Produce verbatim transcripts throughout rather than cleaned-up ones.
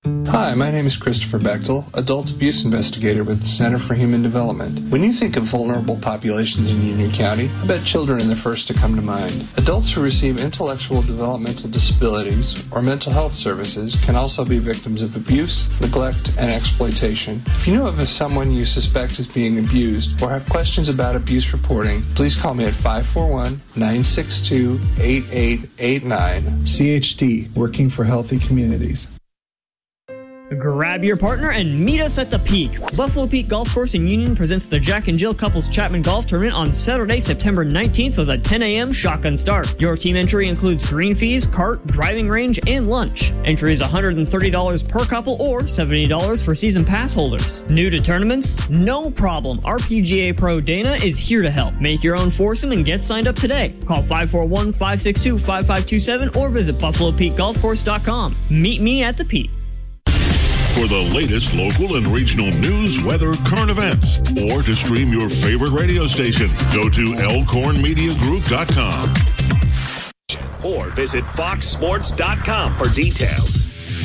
Hi, my name is Christopher Bechtel, adult abuse investigator with the Center for Human Development. When you think of vulnerable populations in Union County, I bet children are the first to come to mind. Adults who receive intellectual developmental disabilities or mental health services can also be victims of abuse, neglect, and exploitation. If you know of someone you suspect is being abused or have questions about abuse reporting, please call me at five four one, nine six two, eight eight eight nine. C H D, Working for Healthy Communities. Grab your partner and meet us at the Peak. Buffalo Peak Golf Course in Union presents the Jack and Jill Couples Chapman Golf Tournament on Saturday, September nineteenth with a ten a.m. shotgun start. Your team entry includes green fees, cart, driving range, and lunch. Entry is one hundred thirty dollars per couple or seventy dollars for season pass holders. New to tournaments? No problem. R P G A Pro Dana is here to help. Make your own foursome and get signed up today. Call five four one, five six two, five five two seven or visit buffalo peak golf course dot com. Meet me at the Peak. For the latest local and regional news, weather, current events, or to stream your favorite radio station, go to elkhorn media group dot com. Or visit fox sports dot com for details.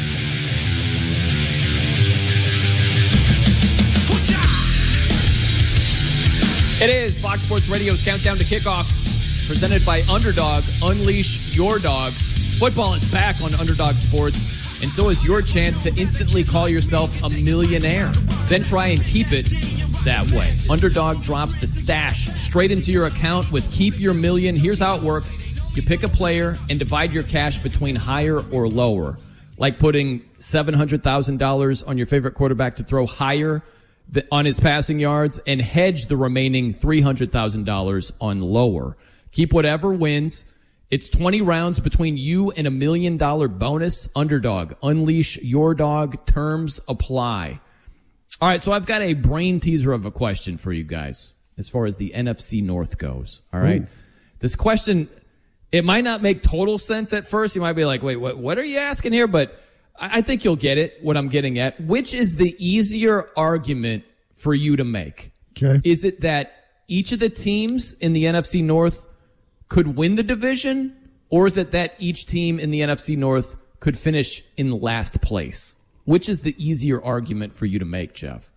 It is Fox Sports Radio's Countdown to Kickoff, presented by Underdog. Unleash your dog. Football is back on Underdog Sports. And so is your chance to instantly call yourself a millionaire. Then try and keep it that way. Underdog drops the stash straight into your account with Keep Your Million. Here's how it works. You pick a player and divide your cash between higher or lower. Like putting seven hundred thousand dollars on your favorite quarterback to throw higher on his passing yards and hedge the remaining three hundred thousand dollars on lower. Keep whatever wins. It's twenty rounds between you and a million dollar bonus. Underdog. Unleash your dog. Terms apply. All right, so I've got a brain teaser of a question for you guys as far as the N F C North goes. All right. Ooh. This question, it might not make total sense at first. You might be like, wait, what, what are you asking here? But I think you'll get it, what I'm getting at. Which is the easier argument for you to make? Okay. Is it that each of the teams in the N F C North could win the division, or is it that each team in the N F C North could finish in last place? Which is the easier argument for you to make, Jeff?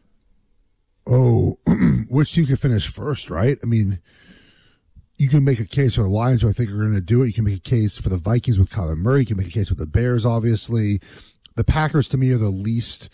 Oh, which team could finish first, right? I mean, you can make a case for the Lions, who I think are going to do it. You can make a case for the Vikings with Kyler Murray. You can make a case with the Bears, obviously. The Packers, to me, are the least,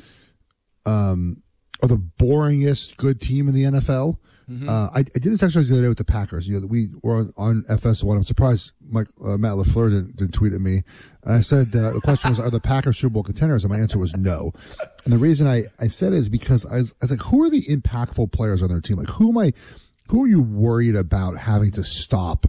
um, are the boringest good team in the N F L. Mm-hmm. Uh, I, I did this exercise the other day with the Packers. You know, we were on, on F S one. I'm surprised Mike, uh, Matt LaFleur didn't, didn't tweet at me. And I said, uh, the question was, are the Packers Super Bowl contenders? And my answer was no. And the reason I, I said it is because I was, I was like, who are the impactful players on their team? Like, who am I, who are you worried about having to stop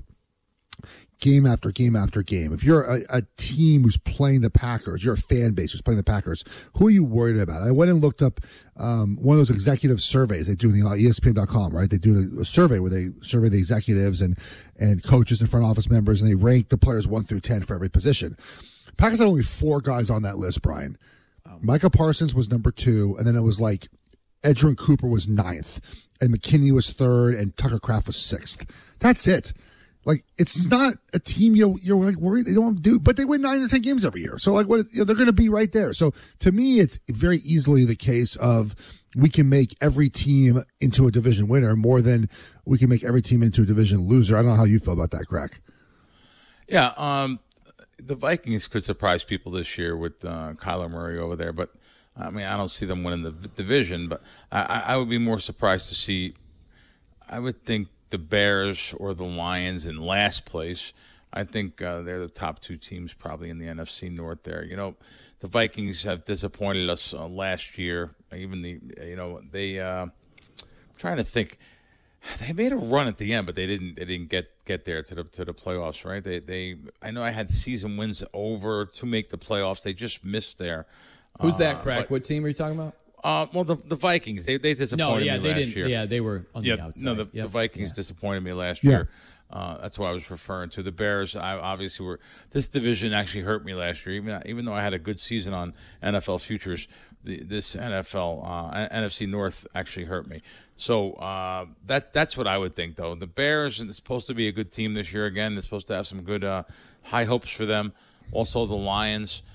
game after game after game? If you're a, a team who's playing the Packers, you're a fan base who's playing the Packers, who are you worried about? I went and looked up um, one of those executive surveys they do in the E S P N dot com, right? They do a, a survey where they survey the executives and, and coaches and front office members, and they rank the players one through ten for every position. Packers had only four guys on that list, Brian. Um, Micah Parsons was number two, and then it was like Edgerrin Cooper was ninth, and McKinney was third, and Tucker Kraft was sixth. That's it. Like, it's not a team you're, you're like worried they don't do, but they win nine or ten games every year. So, like, what, you know, they're going to be right there. So, to me, it's very easily the case of we can make every team into a division winner more than we can make every team into a division loser. I don't know how you feel about that, Crack. Yeah, um, the Vikings could surprise people this year with uh, Kyler Murray over there, but I mean, I don't see them winning the division, but I, I would be more surprised to see, I would think, the Bears or the Lions in last place. I think uh, they're the top two teams probably in the N F C North there. You know, the Vikings have disappointed us uh, last year. Even the, you know, they, uh, I'm trying to think, they made a run at the end, but they didn't, they didn't get, get there to the, to the playoffs, right? They, they, I know I had season wins over to make the playoffs. They just missed there. Who's that, Crack? Uh, but, what team are you talking about? Uh, well, the the Vikings, they they disappointed no, yeah, me they last didn't, year. Yeah, they were on yeah, the outside. No, the, yep. the Vikings yeah. disappointed me last yeah. year. Uh, that's what I was referring to. The Bears, I obviously were. This division actually hurt me last year. Even even though I had a good season on N F L futures, the, this N F L uh, N F C North actually hurt me. So uh, that that's what I would think, though. The Bears is supposed to be a good team this year again. They're supposed to have some good uh, high hopes for them. Also, the Lions.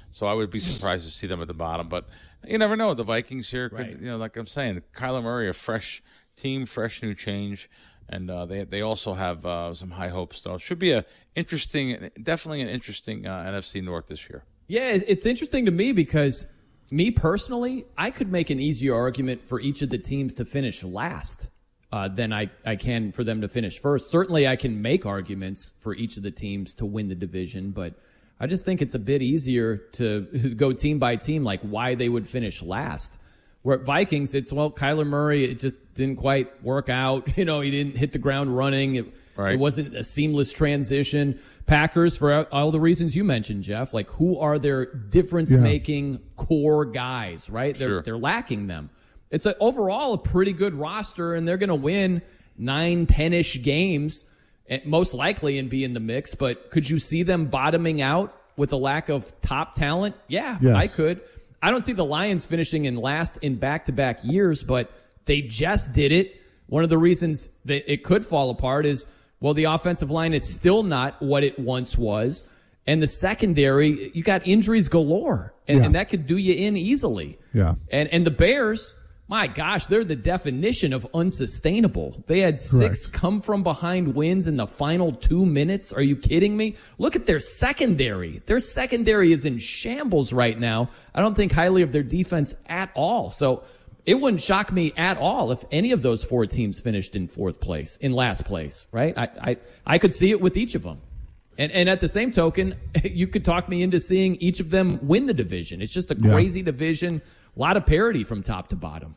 So I would be surprised to see them at the bottom. But you never know. The Vikings here, could, Right. you know, like I'm saying, Kyler Murray, a fresh team, fresh new change. And uh, they they also have uh, some high hopes, though. It should be a interesting, definitely an interesting uh, N F C North this year. Yeah, it's interesting to me because me personally, I could make an easier argument for each of the teams to finish last uh, than I, I can for them to finish first. Certainly, I can make arguments for each of the teams to win the division, but I just think it's a bit easier to go team by team, like why they would finish last. Where at Vikings, it's, well, Kyler Murray, it just didn't quite work out. You know, he didn't hit the ground running. It, right. it wasn't a seamless transition. Packers, for all the reasons you mentioned, Jeff, like who are their difference-making yeah. core guys, right? They're, sure. they're lacking them. It's a, overall a pretty good roster, and they're going to win nine, ten-ish games, most likely, and be in the mix. But could you see them bottoming out with a lack of top talent? Yeah, yes. I could. I don't see the Lions finishing in last in back-to-back years, but they just did it. One of the reasons that it could fall apart is, well, the offensive line is still not what it once was. And the secondary, you got injuries galore, and, yeah. and that could do you in easily. Yeah. And and the Bears, my gosh, they're the definition of unsustainable. They had six Correct. come from behind wins in the final two minutes. Are you kidding me? Look at their secondary. Their secondary is in shambles right now. I don't think highly of their defense at all. So it wouldn't shock me at all if any of those four teams finished in fourth place, in last place, right? I I, I could see it with each of them. And and at the same token, you could talk me into seeing each of them win the division. It's just a Yeah. crazy division. A lot of parity from top to bottom.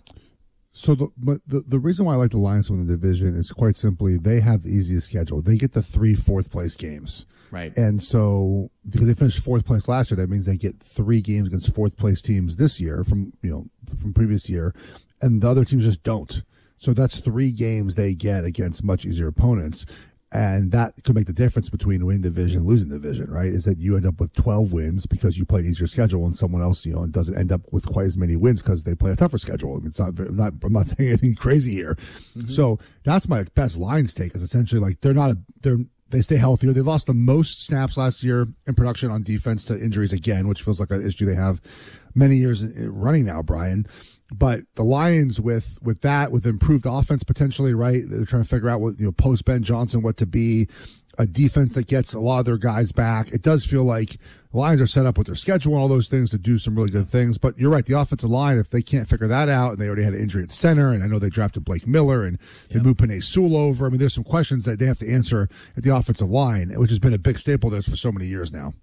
So the, but the the reason why I like the Lions to win the division is quite simply they have the easiest schedule. They get the three fourth place games. Right. And so because they finished fourth place last year, that means they get three games against fourth place teams this year from, you know, from previous year, and the other teams just don't. So that's three games they get against much easier opponents. And that could make the difference between winning division and losing division, right? Is that you end up with twelve wins because you play an easier schedule, and someone else, you know, doesn't end up with quite as many wins because they play a tougher schedule. I mean, it's not, I'm not, I'm not saying anything crazy here. Mm-hmm. So that's my best Lions take, is essentially like they're not a, they're, they stay healthier. They lost the most snaps last year in production on defense to injuries again, which feels like an issue they have many years running now, Brian. But the Lions, with with that, with improved offense potentially, right? They're trying to figure out what, you know, post Ben Johnson, what to be, a defense that gets a lot of their guys back. It does feel like the Lions are set up with their schedule and all those things to do some really good things. But you're right, the offensive line, if they can't figure that out, and they already had an injury at center, and I know they drafted Blake Miller, and they yep. moved Penei Sewell over. I mean, there's some questions that they have to answer at the offensive line, which has been a big staple there for so many years now.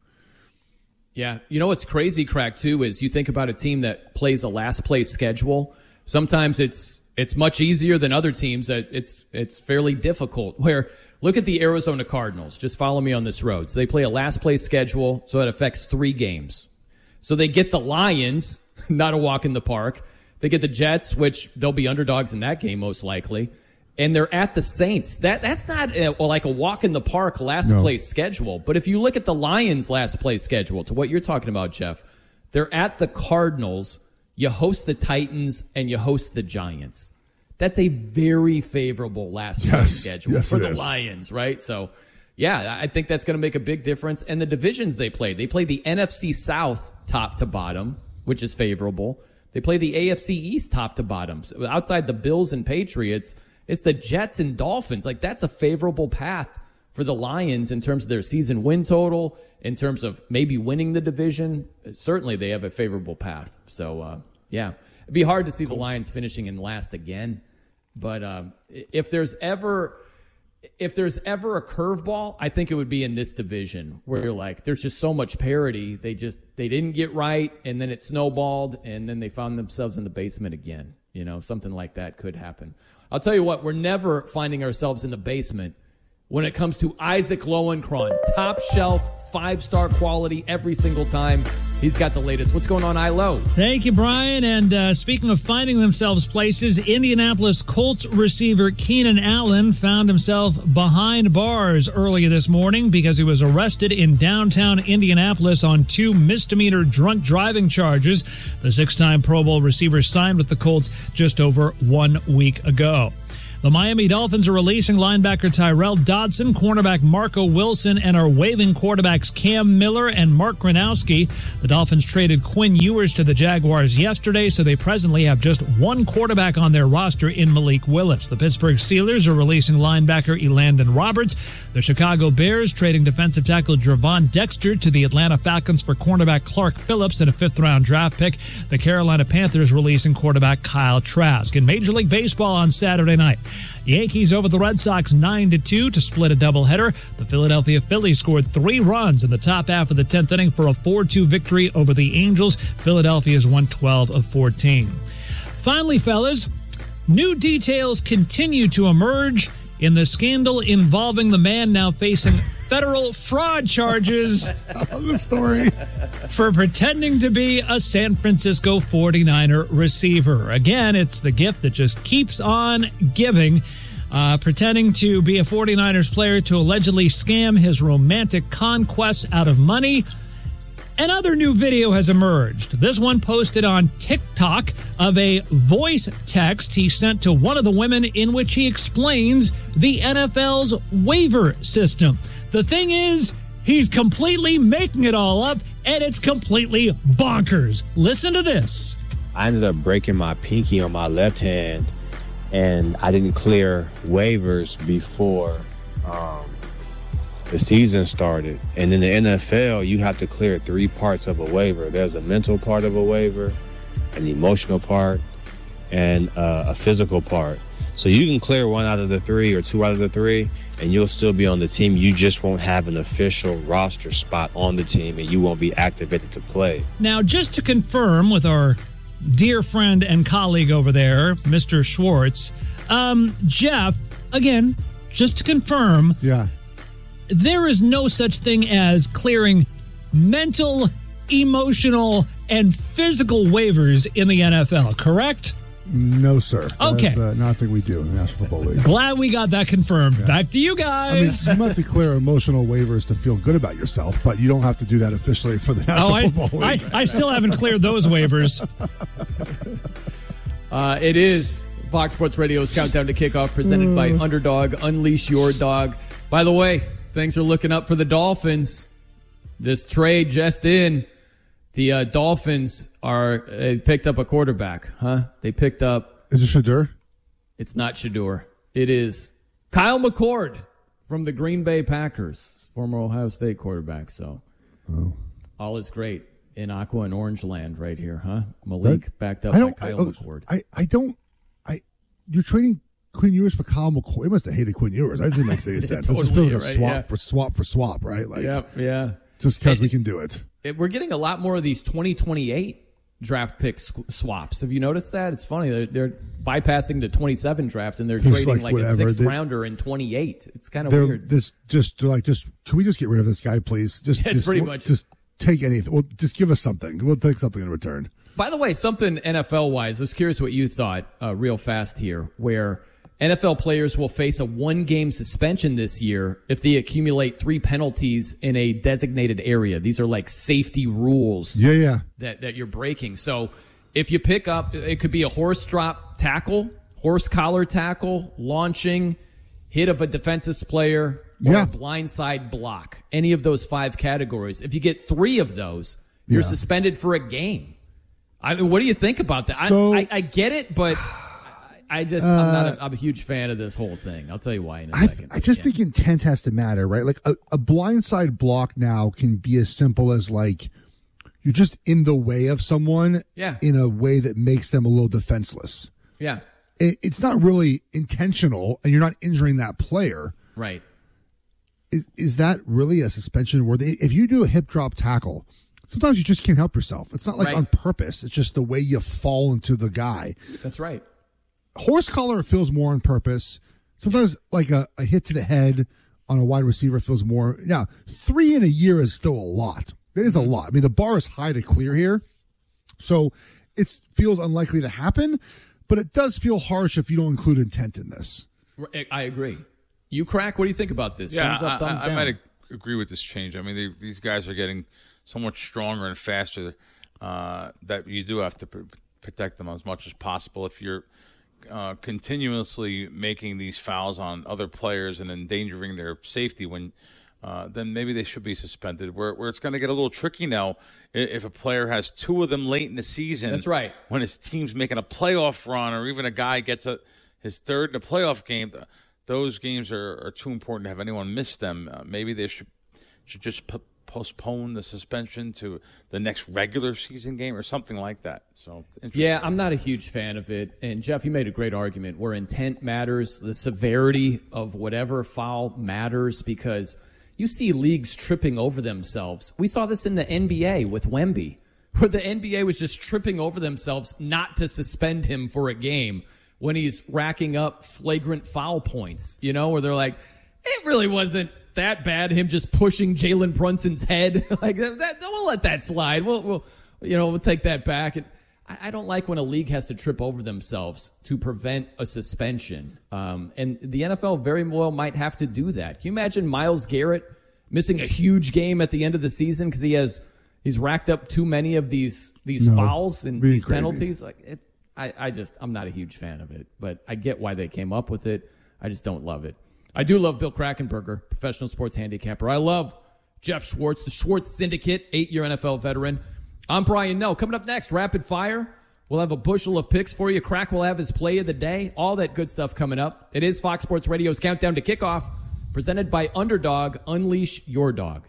Yeah. You know what's crazy, Crack, too, is you think about a team that plays a last place schedule. Sometimes it's it's much easier than other teams. That it's it's fairly difficult. Where, look at the Arizona Cardinals. Just follow me on this road. So they play a last place schedule, so it affects three games. So they get the Lions, not a walk in the park. They get the Jets, which they'll be underdogs in that game most likely. And they're at the Saints. That That's not a, well, like a walk in the park last no. place schedule. But if you look at the Lions' last place schedule, to what you're talking about, Jeff, they're at the Cardinals, you host the Titans, and you host the Giants. That's a very favorable last place yes. schedule yes, for the is. Lions, right? So, yeah, I think that's going to make a big difference. And the divisions they play, they play the N F C South top to bottom, which is favorable. They play the A F C East top to bottom. So outside the Bills and Patriots, it's the Jets and Dolphins. Like, that's a favorable path for the Lions in terms of their season win total, in terms of maybe winning the division. Certainly they have a favorable path. So, uh, yeah, it'd be hard to see the Lions finishing in last again. But um, if there's ever if there's ever a curveball, I think it would be in this division where you're like, there's just so much parity. They just they didn't get right, and then it snowballed, and then they found themselves in the basement again. You know, something like that could happen. I'll tell you what, we're never finding ourselves in the basement when it comes to Isaac Lowenkron. Top shelf, five-star quality every single time. He's got the latest. What's going on, I L O? Thank you, Brian. And uh, speaking of finding themselves places, Indianapolis Colts receiver Keenan Allen found himself behind bars earlier this morning because he was arrested in downtown Indianapolis on two misdemeanor drunk driving charges. The six-time Pro Bowl receiver signed with the Colts just over one week ago. The Miami Dolphins are releasing linebacker Tyrell Dodson, cornerback Marco Wilson, and are waiving quarterbacks Cam Miller and Mark Gronowski. The Dolphins traded Quinn Ewers to the Jaguars yesterday, so they presently have just one quarterback on their roster in Malik Willis. The Pittsburgh Steelers are releasing linebacker Elandon Roberts. The Chicago Bears trading defensive tackle Javon Dexter to the Atlanta Falcons for cornerback Clark Phillips and a fifth-round draft pick. The Carolina Panthers releasing quarterback Kyle Trask. In Major League Baseball on Saturday night, the Yankees over the Red Sox nine to two to split a doubleheader. The Philadelphia Phillies scored three runs in the top half of the tenth inning for a four two victory over the Angels. Philadelphia's won twelve of fourteen. Finally, fellas, new details continue to emerge in the scandal involving the man now facing federal fraud charges the story for pretending to be a San Francisco forty-niner receiver. Again, it's the gift that just keeps on giving. Uh, pretending to be a forty-niners player to allegedly scam his romantic conquests out of money. Another new video has emerged. This one posted on TikTok of a voice text he sent to one of the women in which he explains the N F L's waiver system. The thing is, he's completely making it all up, and it's completely bonkers. Listen to this. I ended up breaking my pinky on my left hand, and I didn't clear waivers before um, the season started. And in the N F L, you have to clear three parts of a waiver. There's a mental part of a waiver, an emotional part, and uh, a physical part. So you can clear one out of the three or two out of the three, and you'll still be on the team. You just won't have an official roster spot on the team, and you won't be activated to play. Now, just to confirm with our dear friend and colleague over there, Mister Schwartz, um, Jeff, again, just to confirm, yeah, there is no such thing as clearing mental, emotional, and physical waivers in the N F L, correct? No, sir. Okay. That's uh, nothing we do in the National Football League. Glad we got that confirmed. Yeah. Back to you guys. I mean, you might have to clear emotional waivers to feel good about yourself, but you don't have to do that officially for the National oh, I, Football League. I, I still haven't cleared those waivers. Uh, it is Fox Sports Radio's Countdown to Kickoff, presented by Underdog. Unleash your dog. By the way, things are looking up for the Dolphins. This trade just in. The uh, Dolphins are uh, picked up a quarterback, huh? They picked up... Is it Shedeur? It's not Shedeur. It is Kyle McCord from the Green Bay Packers, former Ohio State quarterback. So oh. all is great in Aqua and Orange Land right here, huh? Malik That, backed up I by don't, Kyle I, McCord. I, I don't... I You're trading Quinn Ewers for Kyle McCord. You must have hated Quinn Ewers. That doesn't make any sense. Totally, this feels like a right? swap Yeah. for swap for swap, right? Like, yeah, yeah. Just because And- we can do it. It, we're getting a lot more of these twenty twenty-eight draft pick sw- swaps. Have you noticed that? It's funny. They're, they're bypassing the twenty-seven draft and they're Just trading like like, a whatever. sixth They- rounder in twenty-eight. It's kind of They're weird. this just they're like just can we just get rid of this guy, please? Just, Yeah, it's just pretty we'll- much- just take anything. Well, just give us something. We'll take something in return. By the way, something N F L-wise, I was curious what you thought uh, real fast here, where N F L players will face a one-game suspension this year if they accumulate three penalties in a designated area. These are like safety rules Yeah, yeah. that, that you're breaking. So if you pick up, it could be a horse drop tackle, horse collar tackle, launching, hit of a defensive player, or Yeah. a blindside block. Any of those five categories. If you get three of those, you're Yeah. suspended for a game. I mean, what do you think about that? So- I, I, I get it, but I just I'm not a, I'm a huge fan of this whole thing. I'll tell you why in a I, second. I just Yeah. think intent has to matter, right? Like a, a blindside block now can be as simple as like you're just in the way of someone Yeah. in a way that makes them a little defenseless. Yeah, It, it's not really intentional, and you're not injuring that player. right. Is is that really a suspension worthy? If you do a hip drop tackle, sometimes you just can't help yourself. It's not like Right. on purpose. It's just the way you fall into the guy. That's right. Horse collar feels more on purpose. Sometimes like a, a hit to the head on a wide receiver feels more. Now, three in a year is still a lot. It is a lot. I mean, the bar is high to clear here. So it feels unlikely to happen, but it does feel harsh if you don't include intent in this. I agree. You crack. What do you think about this? Yeah, thumbs up, I, thumbs I, down. I might ag- agree with this change. I mean, they, these guys are getting so much stronger and faster uh, that you do have to pr- protect them as much as possible. If you're uh, continuously making these fouls on other players and endangering their safety, when uh, then maybe they should be suspended. Where where it's going to get a little tricky now if a player has two of them late in the season. That's right. When his team's making a playoff run, or even a guy gets a his third in a playoff game. Those games are, are too important to have anyone miss them. Uh, maybe they should should just p- postpone the suspension to the next regular season game or something like that. So yeah, I'm not a huge fan of it. And Jeff, you made a great argument where intent matters, the severity of whatever foul matters, because you see leagues tripping over themselves. We saw this in the N B A with Wemby, where the N B A was just tripping over themselves not to suspend him for a game when he's racking up flagrant foul points, you know, where they're like, it really wasn't that bad, him just pushing Jalen Brunson's head. like that, that, we'll let that slide. We'll, we'll, you know, we'll take that back. And I, I don't like when a league has to trip over themselves to prevent a suspension. Um, and the N F L very well might have to do that. Can you imagine Myles Garrett missing a huge game at the end of the season because he has he's racked up too many of these these no, fouls and these crazy. penalties? Like it, I, I just I'm not a huge fan of it, but I get why they came up with it. I just don't love it. I do love Bill Krackomberger, professional sports handicapper. I love Jeff Schwartz, the Schwartz Syndicate, eight-year N F L veteran. I'm Brian Nell. Coming up next, Rapid Fire. We'll have a bushel of picks for you. Crack will have his play of the day. All that good stuff coming up. It is Fox Sports Radio's Countdown to Kickoff, presented by Underdog. Unleash your dog.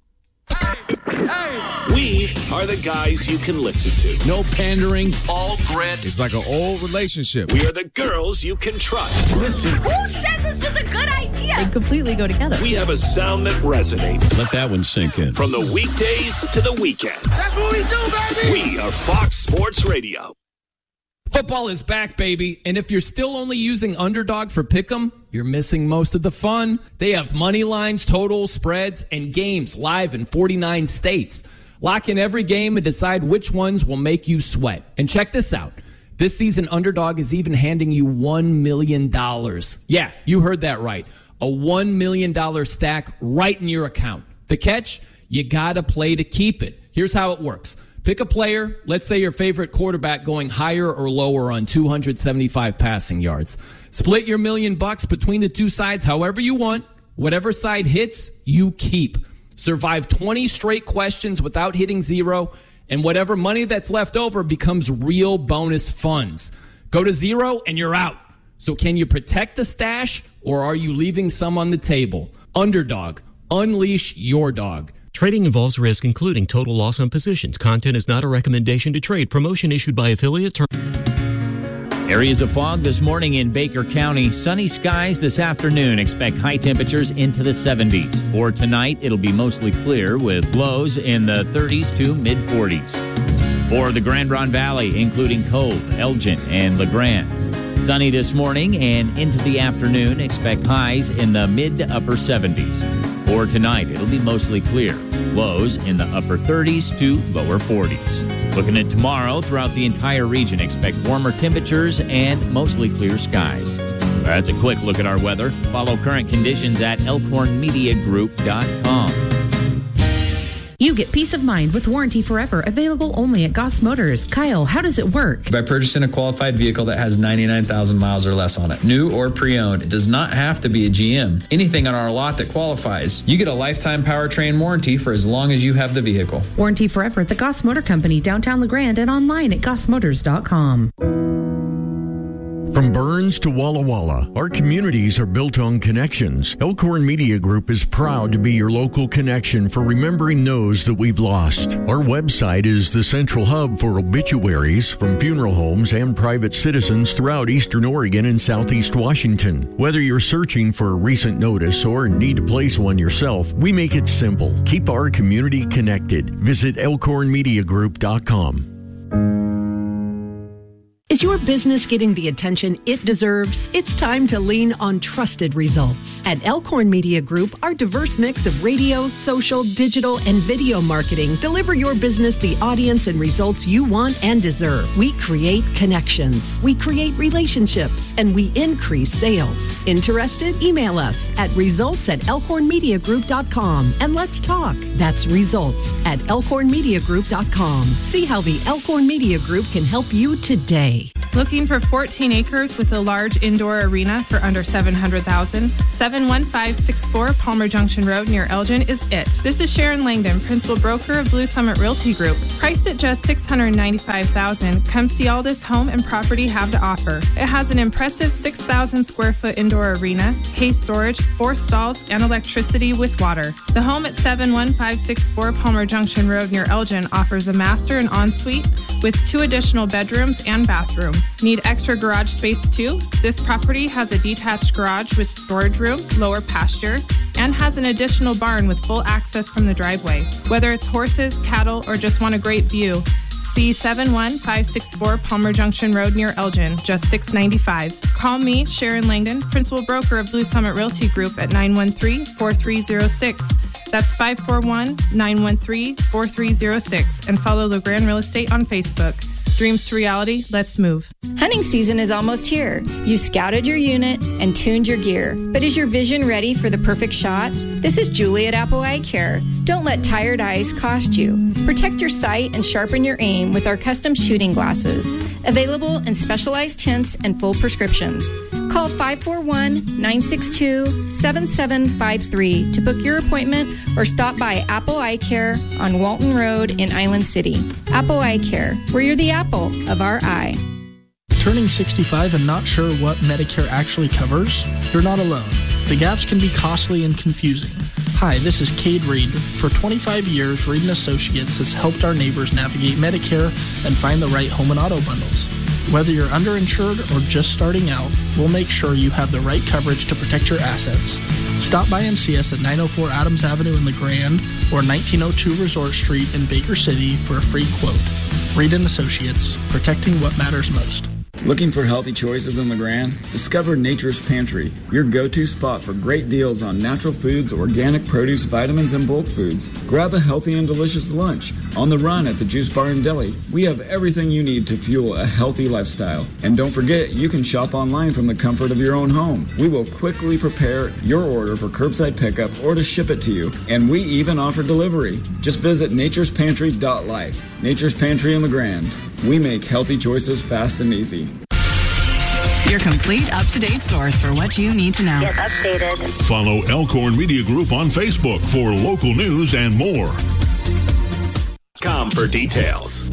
We are the guys you can listen to. No pandering. All grit. It's like an old relationship. We are the girls you can trust. Listen. Who said this was a good idea? They completely go together. We have a sound that resonates. Let that one sink in. From the weekdays to the weekends. That's what we do, baby. We are Fox Sports Radio. Football is back, baby. And if you're still only using Underdog for Pick'em, you're missing most of the fun. They have money lines, totals, spreads, and games live in forty-nine states. Lock in every game and decide which ones will make you sweat. And check this out. This season, Underdog is even handing you one million dollars. Yeah, you heard that right. A one million dollars stack right in your account. The catch? You gotta play to keep it. Here's how it works. Pick a player, let's say your favorite quarterback going higher or lower on two hundred seventy-five passing yards. Split your million bucks between the two sides however you want. Whatever side hits, you keep. Survive twenty straight questions without hitting zero, and whatever money that's left over becomes real bonus funds. Go to zero and you're out. So can you protect the stash, or are you leaving some on the table? Underdog. Unleash your dog. Trading involves risk, including total loss on positions. Content is not a recommendation to trade. Promotion issued by affiliate. Ter- Areas of fog this morning in Baker County. Sunny skies this afternoon. Expect high temperatures into the seventies. For tonight, it'll be mostly clear with lows in the thirties to mid-forties. For the Grand Ronde Valley, including Cove, Elgin, and LeGrand. Sunny this morning and into the afternoon. Expect highs in the mid to upper seventies. For tonight, it'll be mostly clear. Lows in the upper thirties to lower forties. Looking at tomorrow, throughout the entire region, expect warmer temperatures and mostly clear skies. That's a quick look at our weather. Follow current conditions at elkhorn media group dot com. You get peace of mind with Warranty Forever, available only at Goss Motors. Kyle, how does it work? By purchasing a qualified vehicle that has ninety-nine thousand miles or less on it, new or pre-owned. It does not have to be a G M. Anything on our lot that qualifies. You get a lifetime powertrain warranty for as long as you have the vehicle. Warranty Forever at the Goss Motor Company, downtown LeGrand, and online at goss motors dot com. From Burns to Walla Walla, our communities are built on connections. Elkhorn Media Group is proud to be your local connection for remembering those that we've lost. Our website is the central hub for obituaries from funeral homes and private citizens throughout Eastern Oregon and Southeast Washington. Whether you're searching for a recent notice or need to place one yourself, we make it simple. Keep our community connected. Visit elkhorn media group dot com. Is your business getting the attention it deserves? It's time to lean on trusted results. At Elkhorn Media Group, our diverse mix of radio, social, digital, and video marketing deliver your business the audience and results you want and deserve. We create connections, we create relationships, and we increase sales. Interested? Email us at results at elkhorn media group dot com and let's talk. That's results at elkhorn media group dot com. See how the Elkhorn Media Group can help you today. Looking for fourteen acres with a large indoor arena for under seven hundred thousand dollars? seven one five six four Palmer Junction Road near Elgin is it. This is Sharon Langdon, principal broker of Blue Summit Realty Group. Priced at just six hundred ninety-five thousand dollars, come see all this home and property have to offer. It has an impressive six thousand square foot indoor arena, case storage, four stalls, and electricity with water. The home at seven one five six four Palmer Junction Road near Elgin offers a master and ensuite with two additional bedrooms and bathroom. Need extra garage space too? This property has a detached garage with storage room, lower pasture, and has an additional barn with full access from the driveway. Whether it's horses, cattle, or just want a great view, see seven one five six four Palmer Junction Road near Elgin, just six ninety-five. Call me, Sharon Langdon, principal broker of Blue Summit Realty Group at nine one three, four three zero six. That's five four one, nine one three, four three zero six. And follow LeGrand Real Estate on Facebook. Dreams to reality, let's move. Hunting season is almost here. You scouted your unit and tuned your gear. But is your vision ready for the perfect shot? This is Julie at Apple Eye Care. Don't let tired eyes cost you. Protect your sight and sharpen your aim with our custom shooting glasses. Available in specialized tints and full prescriptions. Call five four one, nine six two, seven seven five three to book your appointment or stop by Apple Eye Care on Walton Road in Island City. Apple Eye Care, where you're the apple of our eye. Turning sixty-five and not sure what Medicare actually covers? You're not alone. The gaps can be costly and confusing. Hi, this is Cade Reed. For twenty-five years, Reed and Associates has helped our neighbors navigate Medicare and find the right home and auto bundles. Whether you're underinsured or just starting out, we'll make sure you have the right coverage to protect your assets. Stop by and see us at nine oh four Adams Avenue in LeGrand or nineteen oh two Resort Street in Baker City for a free quote. Reed and Associates, protecting what matters most. Looking for healthy choices in LeGrand? Discover Nature's Pantry, your go-to spot for great deals on natural foods, organic produce, vitamins, and bulk foods. Grab a healthy and delicious lunch. On the run at the Juice Bar and Deli, we have everything you need to fuel a healthy lifestyle. And don't forget, you can shop online from the comfort of your own home. We will quickly prepare your order for curbside pickup or to ship it to you. And we even offer delivery. Just visit natures pantry dot life. Nature's Pantry in LeGrand. We make healthy choices fast and easy. Your complete up-to-date source for what you need to know. Get updated. Follow Elkhorn Media Group on Facebook for local news and more. Com for details.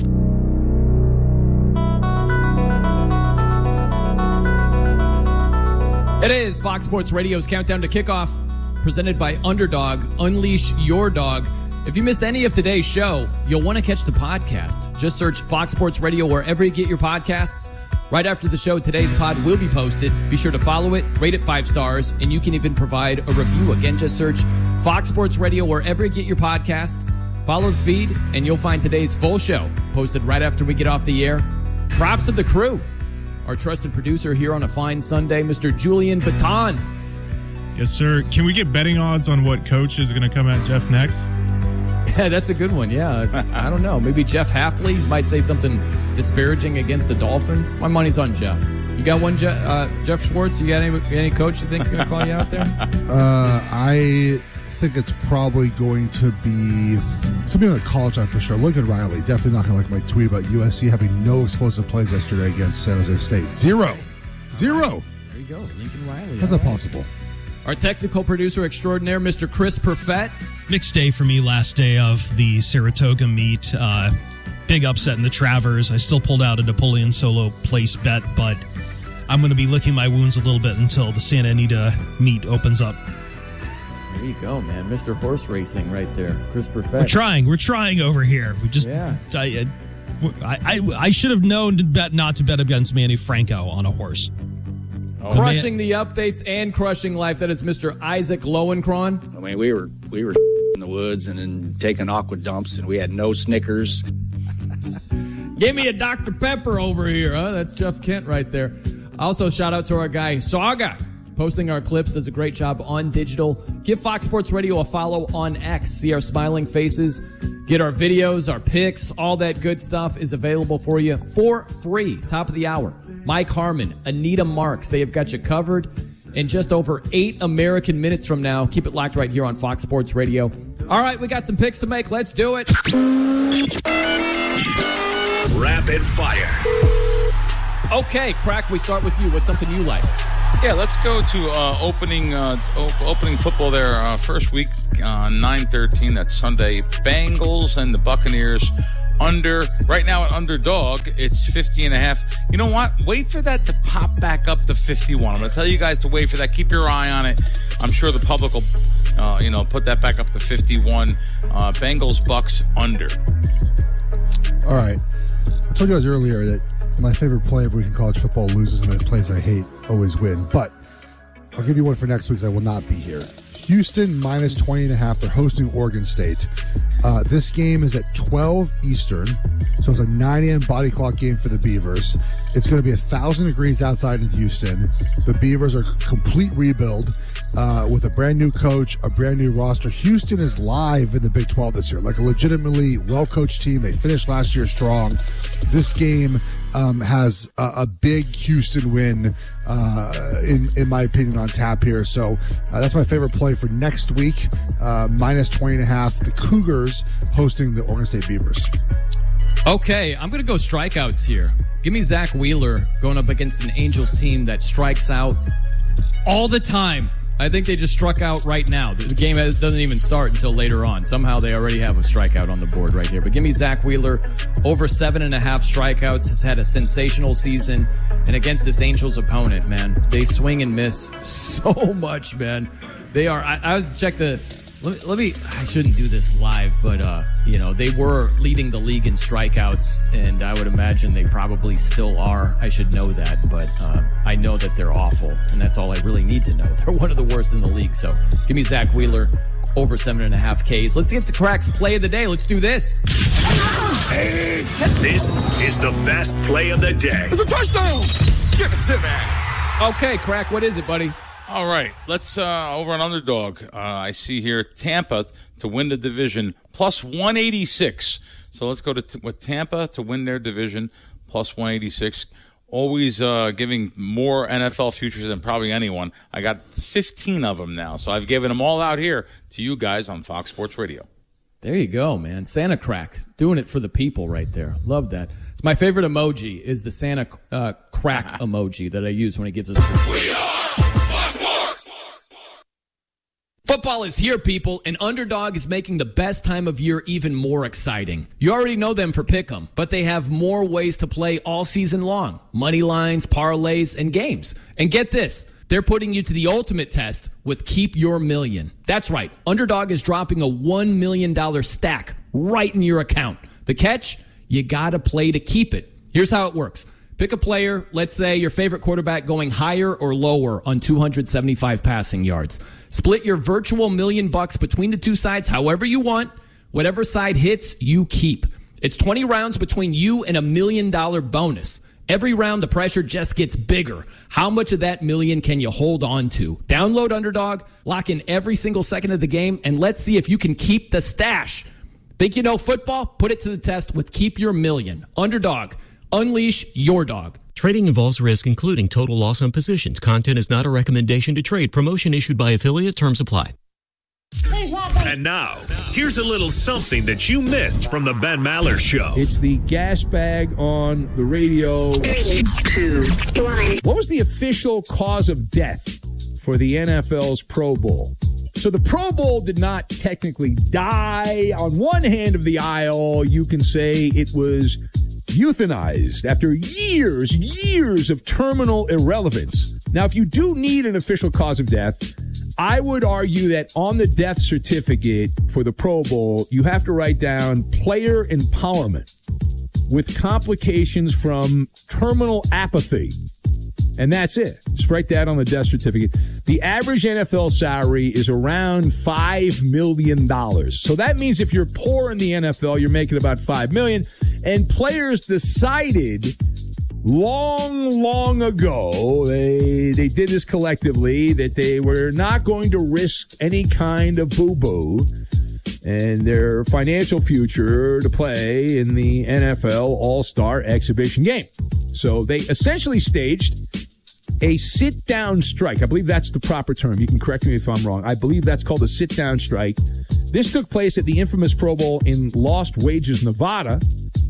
It is Fox Sports Radio's Countdown to Kickoff, presented by Underdog. Unleash your dog. If you missed any of today's show, you'll want to catch the podcast. Just search Fox Sports Radio wherever you get your podcasts. Right after the show, today's pod will be posted. Be sure to follow it, rate it five stars, and you can even provide a review. Again, just search Fox Sports Radio wherever you get your podcasts. Follow the feed, and you'll find today's full show posted right after we get off the air. Props to the crew. Our trusted producer here on a fine Sunday, Mister Julian Baton. Yes, sir. Can we get betting odds on what coach is going to come at Jeff next? Yeah, that's a good one. Yeah, I don't know. Maybe Jeff Hafley might say something disparaging against the Dolphins. My money's on Jeff. You got one, Je- uh, Jeff Schwartz? You got any, any coach you think's going to call you out there? Uh, I think it's probably going to be something like college time for sure. Lincoln Riley, definitely not going to like my tweet about U S C having no explosive plays yesterday against San Jose State. Zero. Zero. There you go, Lincoln Riley. How's that possible? Our technical producer extraordinaire, Mister Chris Perfett. Mixed day for me last day of the Saratoga meet. Uh, big upset in the Travers. I still pulled out a Napoleon solo place bet, but I'm going to be licking my wounds a little bit until the Santa Anita meet opens up. There you go, man. Mister Horse Racing right there. Chris Perfett. We're trying. We're trying over here. We just, yeah. I, I, I, I should have known to bet not to bet against Manny Franco on a horse. Oh. Crushing the updates and crushing life. That is Mister Isaac Lowenkron. I mean, we were we were in the woods and then taking aqua dumps, and we had no Snickers. Give me a Doctor Pepper over here, huh? That's Jeff Kent right there. Also, shout out to our guy Saga, posting our clips. Does a great job on digital. Give Fox Sports Radio a follow on X. See our smiling faces. Get our videos, our pics, all that good stuff is available for you for free. Top of the hour. Mike Harmon, Anita Marks, they have got you covered. In just over eight American minutes from now, keep it locked right here on Fox Sports Radio. All right, we got some picks to make. Let's do it. Rapid fire. Okay, Crack, we start with you. What's something you like? Yeah, let's go to uh, opening uh, op- opening football there. Uh, first week, uh, nine thirteen, that's Sunday. Bengals and the Buccaneers under. Right now at underdog, it's fifty and a half. You know what? Wait for that to pop back up to fifty-one. I'm going to tell you guys to wait for that. Keep your eye on it. I'm sure the public will, uh, you know, put that back up to fifty-one. Uh, Bengals, Bucks under. All right. I told you guys earlier that my favorite play of week in college football loses, and the plays I hate always win. But I'll give you one for next week. I will not be here. Houston minus twenty and a half. They're hosting Oregon State. Uh, this game is at twelve Eastern, so it's a nine a.m. body clock game for the Beavers. It's going to be one thousand degrees outside in Houston. The Beavers are complete rebuild uh, with a brand new coach, a brand new roster. Houston is live in the Big twelve this year, like a legitimately well-coached team. They finished last year strong. This game Um, has a, a big Houston win, uh, in in my opinion, on tap here. So uh, that's my favorite play for next week. Uh, minus twenty and a half. The Cougars hosting the Oregon State Beavers. Okay, I'm going to go strikeouts here. Give me Zach Wheeler going up against an Angels team that strikes out all the time. I think they just struck out right now. The game doesn't even start until later on. Somehow they already have a strikeout on the board right here. But give me Zach Wheeler over seven and a half strikeouts. Has had a sensational season. And against this Angels opponent, man, they swing and miss so much, man. They are, I, I check the, let me, let me, I shouldn't do this live, but, uh, you know, they were leading the league in strikeouts, and I would imagine they probably still are. I should know that, but uh, I know that they're awful, and that's all I really need to know. They're one of the worst in the league, so give me Zach Wheeler over seven and a half Ks. Let's get to Crack's play of the day. Let's do this. Hey, this is the best play of the day. It's a touchdown! Give it to me! Okay, Crack, what is it, buddy? All right, let's uh, over on underdog. Uh, I see here Tampa to win the division plus one eighty-six. So let's go to t- with Tampa to win their division plus one eighty-six. Always uh, giving more N F L futures than probably anyone. I got fifteen of them now, so I've given them all out here to you guys on Fox Sports Radio. There you go, man. Santa Crack, doing it for the people right there. Love that. It's my favorite emoji is the Santa uh, Crack emoji that I use when he gives us. We are Football is here, people, and Underdog is making the best time of year even more exciting. You already know them for Pick'em, but they have more ways to play all season long. Money lines, parlays, and games. And get this, they're putting you to the ultimate test with Keep Your Million. That's right, Underdog is dropping a one million dollars stack right in your account. The catch? You gotta play to keep it. Here's how it works. Pick a player, let's say your favorite quarterback going higher or lower on two hundred seventy-five passing yards. Split your virtual million bucks between the two sides however you want. Whatever side hits, you keep. It's twenty rounds between you and a million dollar bonus. Every round, the pressure just gets bigger. How much of that million can you hold on to? Download Underdog, lock in every single second of the game, and let's see if you can keep the stash. Think you know football? Put it to the test with Keep Your Million. Underdog. Unleash your dog. Trading involves risk, including total loss on positions. Content is not a recommendation to trade. Promotion issued by affiliate. Terms apply. And now, here's a little something that you missed from the Ben Maller Show. It's the gas bag on the radio. Three, two, one. What was the official cause of death for the N F L's Pro Bowl? So the Pro Bowl did not technically die. On one hand of the aisle, you can say it was euthanized after years, years of terminal irrelevance. Now, if you do need an official cause of death, I would argue that on the death certificate for the Pro Bowl, you have to write down player empowerment with complications from terminal apathy. And that's it. Just write that on the death certificate. The average N F L salary is around five million dollars. So that means if you're poor in the N F L, you're making about five million dollars. And players decided long, long ago, they they did this collectively, that they were not going to risk any kind of boo-boo and their financial future to play in the N F L All-Star Exhibition game. So they essentially staged a sit-down strike. I believe that's the proper term. You can correct me if I'm wrong. I believe that's called a sit-down strike. This took place at the infamous Pro Bowl in Lost Wages, Nevada.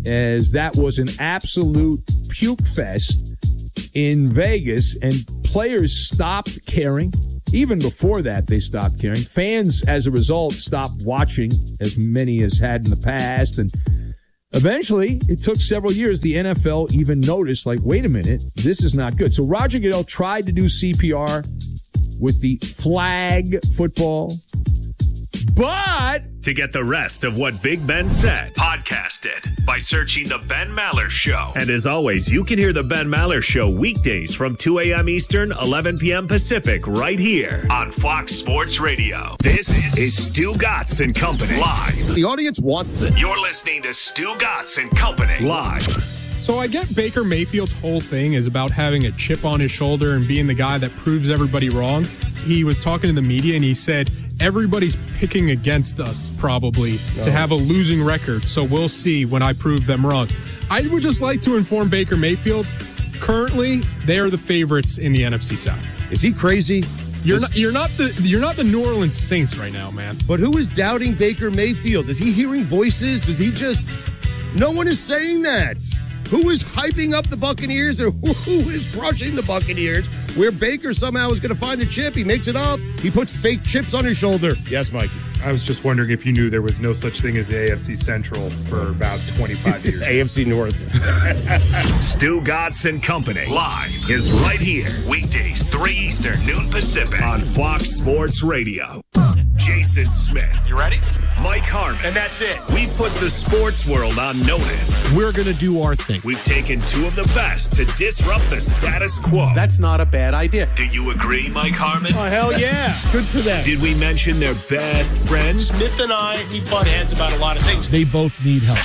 as that was an absolute puke fest in Vegas, and players stopped caring. Even before that, they stopped caring. Fans, as a result, stopped watching, as many as had in the past. And eventually, it took several years, the N F L even noticed, like, wait a minute, this is not good. So Roger Goodell tried to do C P R with the flag football, but... To get the rest of what Big Ben said, podcast it by searching The Ben Maller Show. And as always, you can hear The Ben Maller Show weekdays from two a.m. Eastern, eleven p.m. Pacific, right here on Fox Sports Radio. This is Stu Gatz and Company, live. The audience wants this. You're listening to Stu Gatz and Company, live. So I get Baker Mayfield's whole thing is about having a chip on his shoulder and being the guy that proves everybody wrong. He was talking to the media and he said, everybody's picking against us probably no. to have a losing record. So we'll see when I prove them wrong. I would just like to inform Baker Mayfield, currently they are the favorites in the N F C South. Is he crazy? You're not, you're not the you're not the New Orleans Saints right now, man. But who is doubting Baker Mayfield? Is he hearing voices? Does he just... No one is saying that. Who is hyping up the Buccaneers or who is crushing the Buccaneers? Where Baker somehow is going to find the chip. He makes it up. He puts fake chips on his shoulder. Yes, Mikey. I was just wondering if you knew there was no such thing as the A F C Central for about twenty-five years. A F C North. Stu Gatz and Company, live, is right here. Weekdays, three Eastern, noon Pacific, on Fox Sports Radio. Jason Smith. You ready? Mike Harmon. And that's it. We put the sports world on notice. We're going to do our thing. We've taken two of the best to disrupt the status quo. That's not a bad idea. Do you agree, Mike Harmon? Oh, hell yeah. Good for them. Did we mention their best friends? Smith and I, we butt heads about a lot of things. They both need help.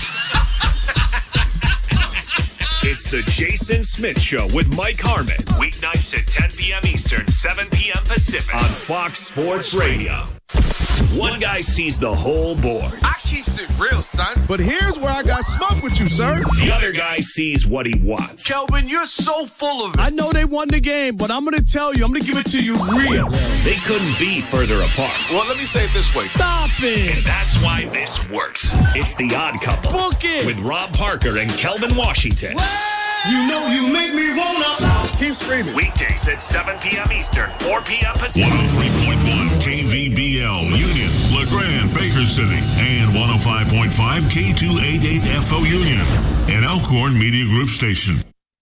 It's the Jason Smith Show with Mike Harmon. Weeknights at ten p.m. Eastern, seven p.m. Pacific on Fox Sports Radio. One guy sees the whole board. I keeps it real, son. But here's where I got smoke with you, sir. The other guy sees what he wants. Kelvin, you're so full of it. I know they won the game, but I'm going to tell you, I'm going to give it to you real. They couldn't be further apart. Well, let me say it this way. Stop it. And that's why this works. It's The Odd Couple. Book it. With Rob Parker and Kelvin Washington. You know you make me wanna. Keep screaming. Weekdays at seven p.m. Eastern, four p.m. Pacific. one oh three point one K V B L, Union, LeGrand, Baker City, and one oh five point five K two eighty-eight F O Union, an Elkhorn Media Group station.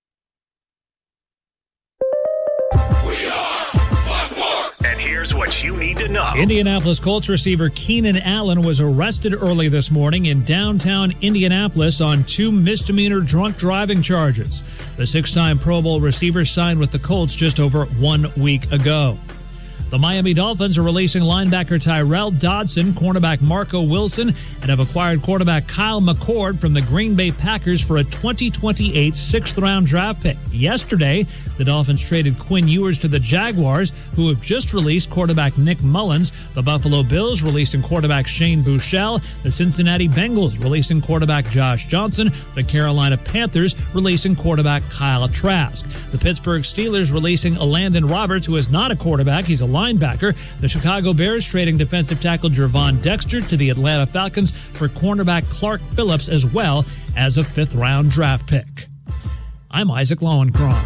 And here's what you need to know. Indianapolis Colts receiver Keenan Allen was arrested early this morning in downtown Indianapolis on two misdemeanor drunk driving charges. The six-time Pro Bowl receiver signed with the Colts just over one week ago. The Miami Dolphins are releasing linebacker Tyrell Dodson, cornerback Marco Wilson, and have acquired quarterback Kyle McCord from the Green Bay Packers for a twenty twenty-eight sixth-round draft pick. Yesterday, the Dolphins traded Quinn Ewers to the Jaguars, who have just released quarterback Nick Mullins. The Buffalo Bills releasing quarterback Shane Buechele. The Cincinnati Bengals releasing quarterback Josh Johnson. The Carolina Panthers releasing quarterback Kyle Trask. The Pittsburgh Steelers releasing Landon Roberts, who is not a quarterback. He's a linebacker. The Chicago Bears trading defensive tackle Gervon Dexter to the Atlanta Falcons for cornerback Clark Phillips, as well as a fifth-round draft pick. I'm Isaac Lowenkron.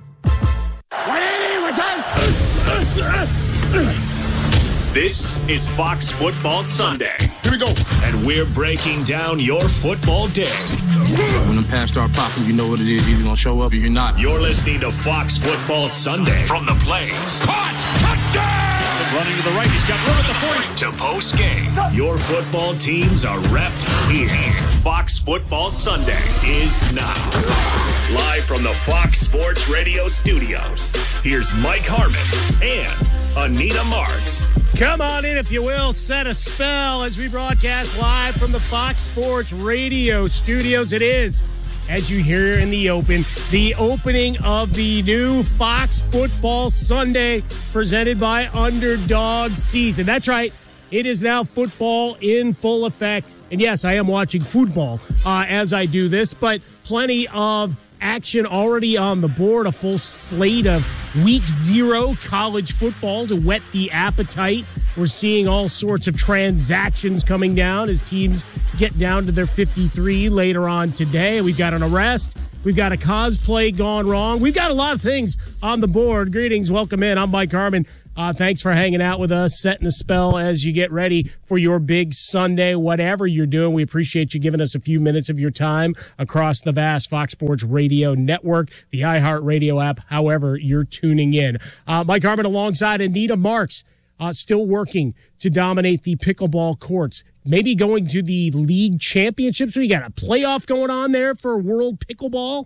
This is Fox Football Sunday. Here we go. And we're breaking down your football day. When them past start popping, you know what it is. You're either going to show up or you're not. You're listening to Fox Football Sunday. From the plays. Caught! Touchdown! Running to the right. He's got room at the forty. To post game. Your football teams are repped here. Fox Football Sunday is now. Live from the Fox Sports Radio studios. Here's Mike Harmon and Anita Marks. Come on in, if you will. Set a spell as we broadcast live from the Fox Sports Radio studios. It is, as you hear in the open, the opening of the new Fox Football Sunday presented by Underdog Season. That's right. It is now football in full effect. And yes, I am watching football uh, as I do this, but plenty of action already on the board, a full slate of week zero college football to whet the appetite. We're seeing all sorts of transactions coming down as teams get down to their fifty-three later on today. We've got an arrest. We've got a cosplay gone wrong. We've got a lot of things on the board. Greetings. Welcome in. I'm Mike Harmon. Uh, thanks for hanging out with us, setting a spell as you get ready for your big Sunday, whatever you're doing. We appreciate you giving us a few minutes of your time across the vast Fox Sports Radio network, the iHeartRadio app, however you're tuning in. Uh, Mike Harmon alongside Anita Marks, uh, still working to dominate the pickleball courts. Maybe going to the league championships. We got a playoff going on there for World Pickleball.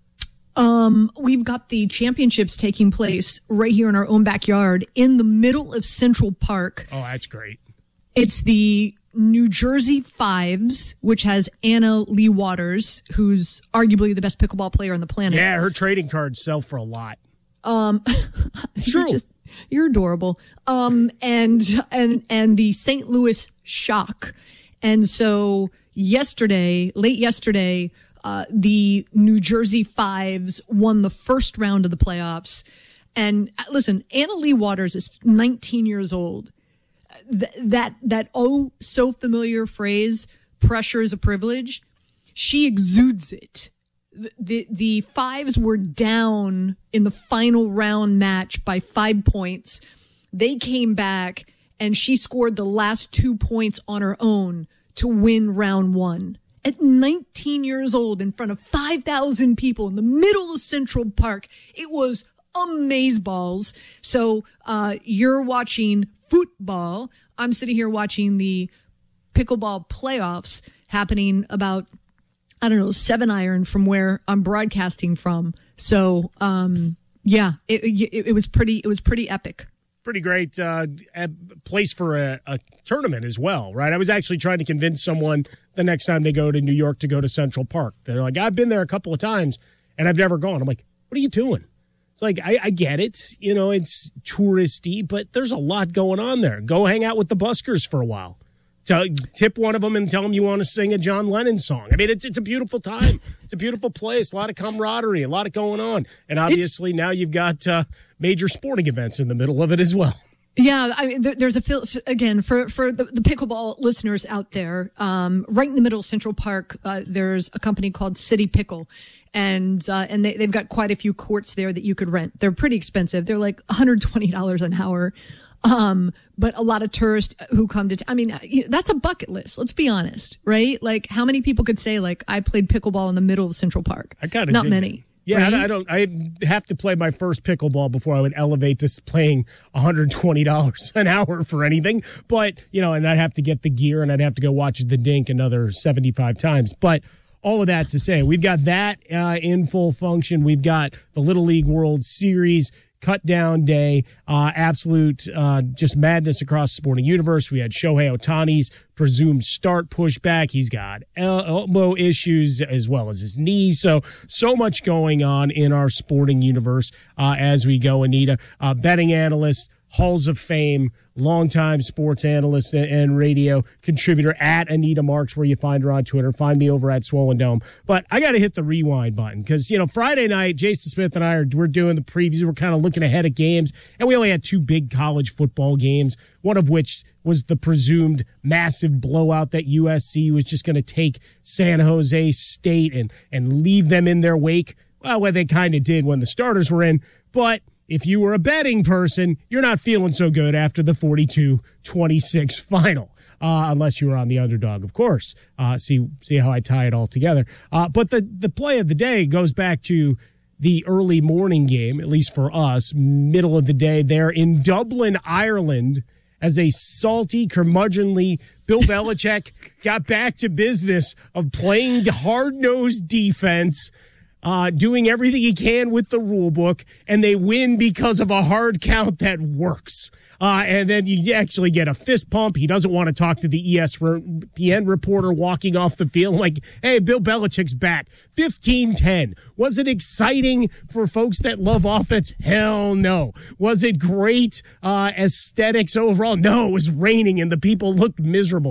Um, we've got the championships taking place right here in our own backyard in the middle of Central Park. Oh, that's great. It's the New Jersey Fives, which has Anna Lee Waters, who's arguably the best pickleball player on the planet. Yeah, her trading cards sell for a lot. Um, True. You're, just, you're adorable. Um, and, and, and the Saint Louis Shock. And so yesterday, late yesterday, Uh, the New Jersey Fives won the first round of the playoffs. And uh, listen, Anna Lee Waters is nineteen years old. Th- that, that oh so familiar phrase, pressure is a privilege, she exudes it. The, the, the Fives were down in the final round match by five points. They came back and she scored the last two points on her own to win round one. At nineteen years old, in front of five thousand people in the middle of Central Park, it was amazeballs. So uh, you're watching football. I'm sitting here watching the pickleball playoffs happening about, I don't know, seven iron from where I'm broadcasting from. So um, yeah, it, it, it was pretty. It was pretty epic. Pretty great uh, place for a, a tournament as well, right? I was actually trying to convince someone the next time they go to New York to go to Central Park. They're like, I've been there a couple of times and I've never gone. I'm like, what are you doing? It's like, I, I get it. You know, it's touristy, but there's a lot going on there. Go hang out with the buskers for a while. Tell, tip one of them and tell them you want to sing a John Lennon song. I mean, it's it's a beautiful time. It's a beautiful place. A lot of camaraderie, a lot of going on. And obviously it's, now you've got uh, major sporting events in the middle of it as well. Yeah, I mean, there, there's a feel again for for the, the pickleball listeners out there. Um, right in the middle of Central Park, uh, there's a company called City Pickle, and uh, and they, they've got quite a few courts there that you could rent. They're pretty expensive. They're like one hundred twenty dollars an hour. Um, but a lot of tourists who come to, t- I mean, that's a bucket list. Let's be honest, right? Like, how many people could say, like, I played pickleball in the middle of Central Park? I kind of Not did. many. Yeah, right? I, I don't. I have to play my first pickleball before I would elevate to playing one hundred twenty dollars an hour for anything. But you know, and I'd have to get the gear, and I'd have to go watch the Dink another seventy-five times. But all of that to say, we've got that uh, in full function. We've got the Little League World Series cut down day, uh, absolute uh, just madness across the sporting universe. We had Shohei Ohtani's presumed start pushback. He's got el- elbow issues as well as his knees. So, so much going on in our sporting universe uh, as we go. Anita, uh, betting analyst, Halls of Fame, longtime sports analyst and radio contributor at Anita Marks, where you find her on Twitter. Find me over at Swollen Dome. But I got to hit the rewind button because, you know, Friday night, Jason Smith and I are we're doing the previews. We're kind of looking ahead at games, and we only had two big college football games, one of which was the presumed massive blowout that U S C was just going to take San Jose State and, and leave them in their wake. Well, what they kind of did when the starters were in, but if you were a betting person, you're not feeling so good after the forty-two twenty-six final, uh, unless you were on the underdog, of course. Uh, see see how I tie it all together. Uh, but the, the play of the day goes back to the early morning game, at least for us, middle of the day there in Dublin, Ireland, as a salty, curmudgeonly Bill Belichick got back to business of playing hard-nosed defense, Uh, doing everything he can with the rule book, and they win because of a hard count that works. Uh, and then you actually get a fist pump. He doesn't want to talk to the E S P N reporter walking off the field like, hey, Bill Belichick's back. fifteen ten. Was it exciting for folks that love offense? Hell no. Was it great uh, aesthetics overall? No, it was raining and the people looked miserable.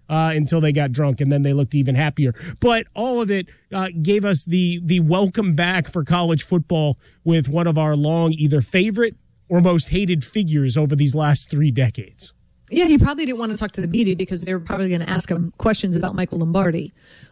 uh, until they got drunk, and then they looked even happier. But all of it uh, gave us the the welcome back for college football with one of our long either favorite or most hated figures over these last three decades. Yeah, he probably didn't want to talk to the media because they were probably going to ask him questions about Michael Lombardi,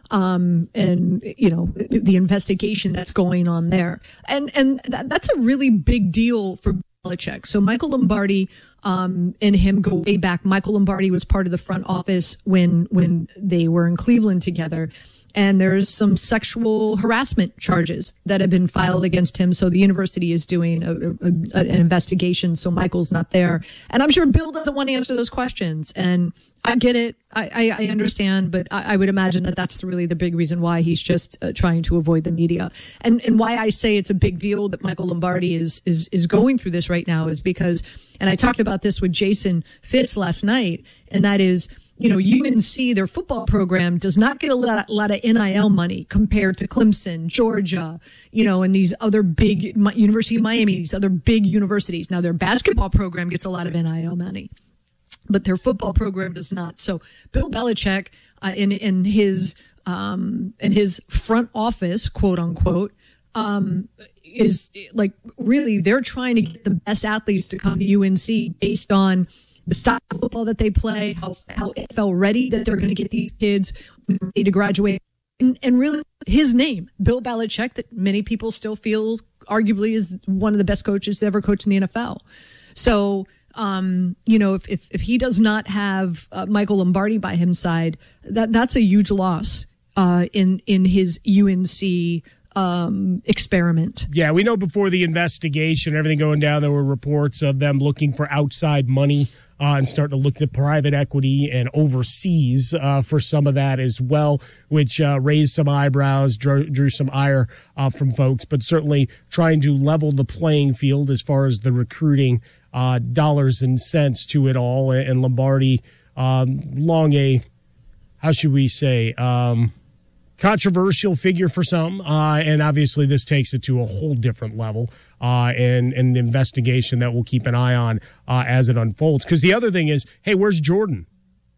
um, and you know the investigation that's going on there, and and that, that's a really big deal for Belichick. So Michael Lombardi um, and him go way back. Michael Lombardi was part of the front office when when they were in Cleveland together. And there's some sexual harassment charges that have been filed against him. So the university is doing a, a, an investigation. So Michael's not there. And I'm sure Bill doesn't want to answer those questions. And I get it. I, I, I understand. But I, I would imagine that that's really the big reason why he's just uh, trying to avoid the media. And and why I say it's a big deal that Michael Lombardi is is is going through this right now is because, and I talked about this with Jason Fitz last night, and that is, you know, U N C, their football program does not get a lot, a lot of N I L money compared to Clemson, Georgia, you know, and these other big, University of Miami, these other big universities. Now, their basketball program gets a lot of N I L money, but their football program does not. So Bill Belichick, uh, in in his um, in his front office, quote unquote, um, is like really they're trying to get the best athletes to come to U N C based on the style of football that they play, how how it felt ready that they're going to get these kids ready to graduate, and, and really his name, Bill Belichick, that many people still feel arguably is one of the best coaches to ever coach in the N F L. So, um, you know, if, if if he does not have uh, Michael Lombardi by his side, that that's a huge loss uh, in in his U N C um, experiment. Yeah, we know before the investigation, everything going down, there were reports of them looking for outside money. Uh, and starting to look at private equity and overseas uh, for some of that as well, which uh, raised some eyebrows, drew, drew some ire uh, from folks, but certainly trying to level the playing field as far as the recruiting uh, dollars and cents to it all. And Lombardi, um, long a, how should we say, um, controversial figure for some, uh, and obviously this takes it to a whole different level. Uh, and, and an investigation that we'll keep an eye on uh, as it unfolds. Because the other thing is, hey, where's Jordan?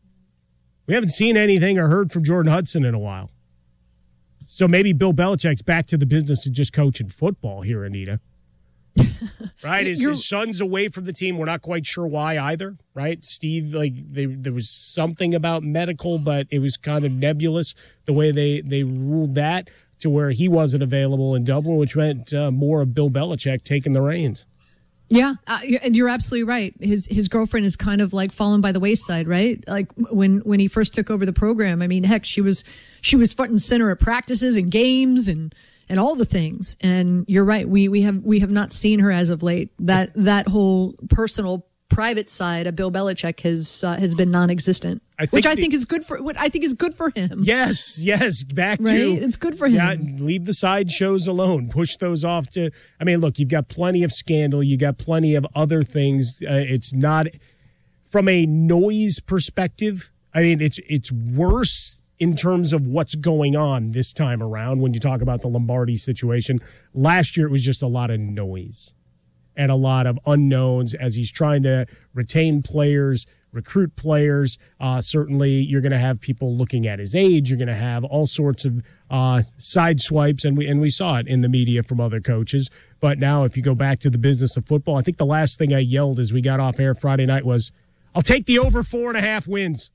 We haven't seen anything or heard from Jordan Hudson in a while. So maybe Bill Belichick's back to the business of just coaching football here, Anita. Right? His, his son's away from the team. We're not quite sure why either, right? Steve, like, they, there was something about medical, but it was kind of nebulous the way they, they ruled that, to where he wasn't available in Dublin, which meant uh, more of Bill Belichick taking the reins. Yeah, uh, and you're absolutely right. His his girlfriend is kind of like fallen by the wayside, right? Like when when he first took over the program. I mean, heck, she was she was front and center at practices and games and and all the things. And you're right. We we have we have not seen her as of late. That that whole personal private side of Bill Belichick has uh, has been non-existent, I which I the, think is good for what I think is good for him. Yes, yes, back right? to it's good for him. Yeah, leave the side shows alone. Push those off to. I mean, look, you've got plenty of scandal. You got plenty of other things. Uh, it's not from a noise perspective. I mean, it's it's worse in terms of what's going on this time around. When you talk about the Lombardi situation, last year it was just a lot of noise and a lot of unknowns as he's trying to retain players, recruit players. Uh, certainly, you're going to have people looking at his age. You're going to have all sorts of uh, side swipes, and we and we saw it in the media from other coaches. But now, if you go back to the business of football, I think the last thing I yelled as we got off air Friday night was, "I'll take the over four and a half wins."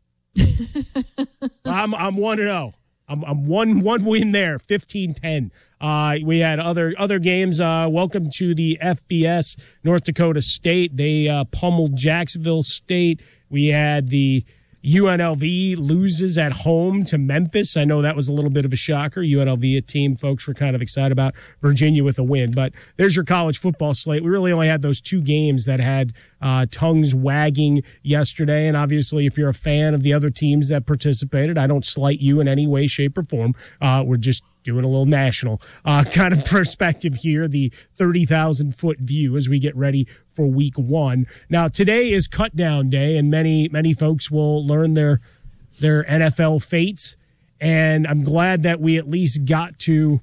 I'm I'm one and zero. I'm, I'm one one win there, fifteen ten. Uh, we had other other games. Uh, welcome to the F B S, North Dakota State. They uh, pummeled Jacksonville State. We had the U N L V loses at home to Memphis. I know that was a little bit of a shocker. U N L V, a team folks were kind of excited about. Virginia with a win. But there's your college football slate. We really only had those two games that had uh, tongues wagging yesterday. And obviously, if you're a fan of the other teams that participated, I don't slight you in any way, shape, or form. Uh, we're just doing a little national uh, kind of perspective here, the thirty thousand foot view as we get ready for week one. Now, today is cut down day, and many, many folks will learn their their N F L fates. And I'm glad that we at least got to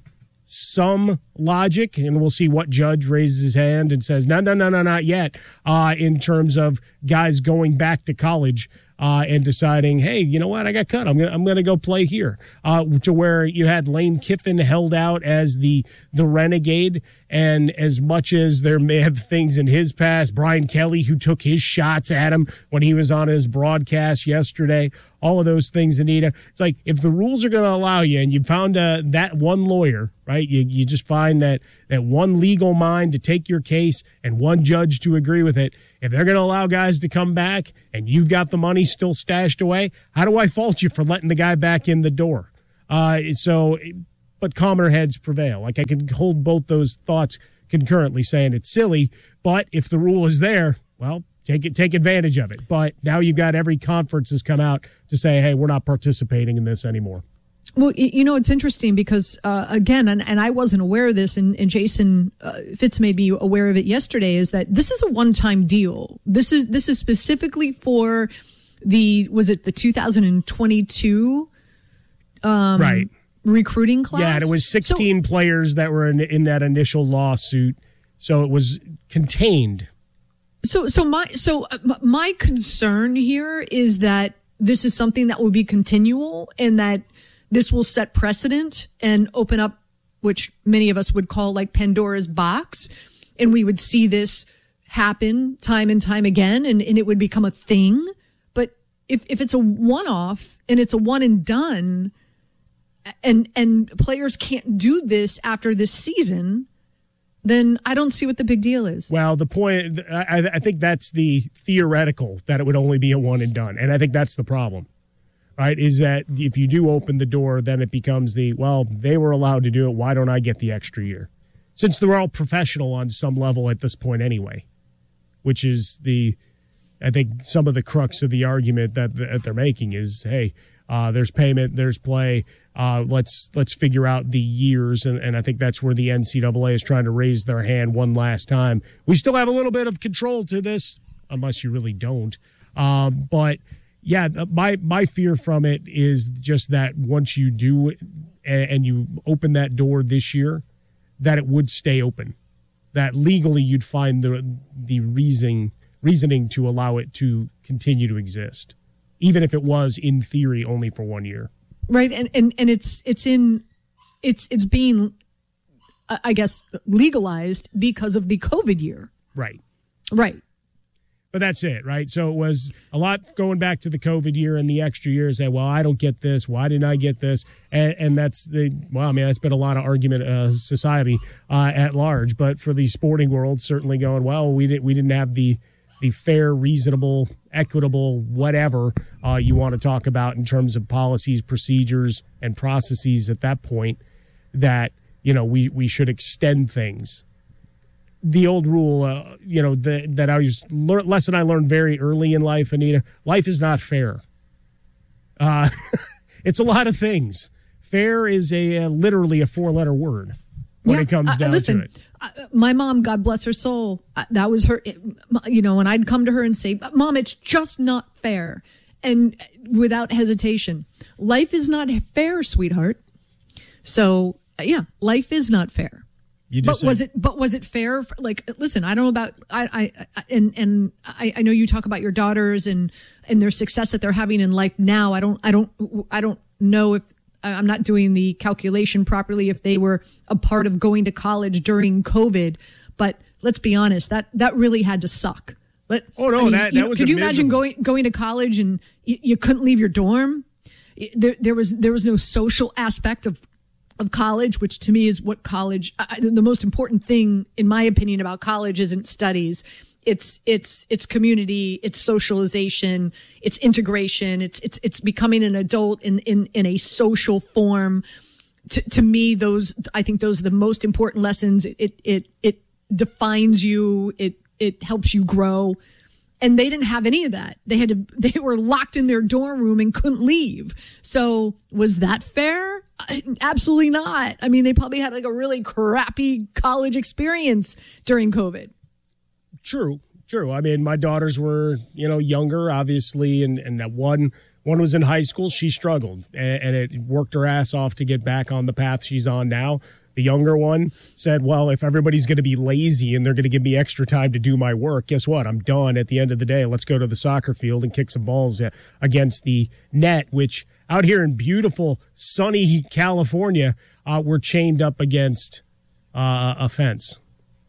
some logic, and we'll see what judge raises his hand and says, no, no, no, no, not yet, uh, in terms of guys going back to college uh, and deciding, hey, you know what, I got cut. I'm gonna I'm gonna go play here. Uh, to where you had Lane Kiffin held out as the the renegade, and as much as there may have things in his past, Brian Kelly, who took his shots at him when he was on his broadcast yesterday, all of those things, Anita. It's like, if the rules are going to allow you, and you found uh, that one lawyer, right? You you just find that that one legal mind to take your case and one judge to agree with it. If they're going to allow guys to come back and you've got the money still stashed away, how do I fault you for letting the guy back in the door? Uh, so, but calmer heads prevail. Like, I can hold both those thoughts concurrently, saying it's silly, but if the rule is there, well, take it, take advantage of it. But now you've got every conference has come out to say, hey, we're not participating in this anymore. Well, you know, it's interesting because, uh, again, and, and I wasn't aware of this, and, and Jason uh, Fitz made me aware of it yesterday, is that this is a one-time deal. This is this is specifically for the, was it the two thousand twenty-two um, right. recruiting class? Yeah, and it was sixteen so, players that were in, in that initial lawsuit, so it was contained. So, so my so my concern here is that this is something that will be continual, and that this will set precedent and open up, which many of us would call like Pandora's box. And we would see this happen time and time again, and, and it would become a thing. But if, if it's a one-off and it's a one and done, and, and players can't do this after this season, then I don't see what the big deal is. Well, the point, I, I think that's the theoretical, that it would only be a one and done. And I think that's the problem. Right, is that if you do open the door, then it becomes the, well, they were allowed to do it, why don't I get the extra year? Since they're all professional on some level at this point anyway, which is the, I think some of the crux of the argument that, that they're making is, hey, uh, there's payment, there's play, uh, let's let's figure out the years, and, and I think that's where the N C double A is trying to raise their hand one last time. We still have a little bit of control to this, unless you really don't, um, but... Yeah, my my fear from it is just that once you do and, and you open that door this year, that it would stay open. That legally you'd find the the reason reasoning to allow it to continue to exist, even if it was in theory only for one year. Right, and and, and it's it's in it's it's being, I guess, legalized because of the COVID year. Right. Right. But that's it, right? So it was a lot going back to the COVID year and the extra years that, well, I don't get this. Why didn't I get this? And, and that's the, well, I mean, that's been a lot of argument, uh, society uh, at large. But for the sporting world, certainly going, well, we didn't, we didn't have the, the fair, reasonable, equitable, whatever uh, you want to talk about in terms of policies, procedures, and processes at that point, that, you know, we, we should extend things. The old rule, uh, you know, the, that I was le- lesson I learned very early in life, Anita. Life is not fair. Uh, it's a lot of things. Fair is a uh, literally a four-letter word when yeah, it comes down uh, listen, to it. Uh, my mom, God bless her soul, uh, that was her. You know, and I'd come to her and say, "Mom, it's just not fair," and without hesitation, life is not fair, sweetheart. So, uh, yeah, life is not fair. You but just was said, it? But was it fair? For, like, listen, I don't know about I, I, I and and I, I know you talk about your daughters and and their success that they're having in life now. I don't, I don't, I don't know if I'm not doing the calculation properly. If they were a part of going to college during COVID, but let's be honest, that that really had to suck. But oh no, I mean, that, that you know, was. Could you miserable. imagine going going to college and you, you couldn't leave your dorm? There, there was there was no social aspect of. of college, which to me is what college, I, the most important thing in my opinion about college isn't studies. It's, it's, it's community, it's socialization, it's integration, it's, it's, it's becoming an adult in, in, in a social form. To, to me, those, I think those are the most important lessons. It, it, it defines you. It, it helps you grow. And they didn't have any of that. They had to, they were locked in their dorm room and couldn't leave. So was that fair? Absolutely not. I mean, they probably had like a really crappy college experience during COVID. True, true. I mean, my daughters were, you know, younger, obviously, and, and that one, one was in high school. She struggled, and, and it worked her ass off to get back on the path she's on now. the younger one, said, well, if everybody's going to be lazy and they're going to give me extra time to do my work, guess what? I'm done at the end of the day. Let's go to the soccer field and kick some balls against the net, which out here in beautiful, sunny California, uh, we're chained up against uh, a fence.